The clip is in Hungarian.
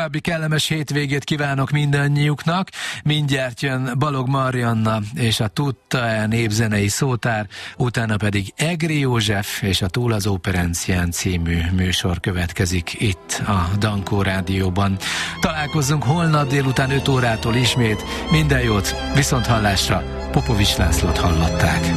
további kellemes hétvégét kívánok mindannyiuknak. Mindjárt jön Balog Marianna és a Tutta népzenei szótár, utána pedig Egri József és a Túl az Operencián című műsor következik itt a Dankó Rádióban. Találkozzunk holnap délután 5 órától ismét. Minden jót, viszonthallásra. Popovics Lászlót hallották.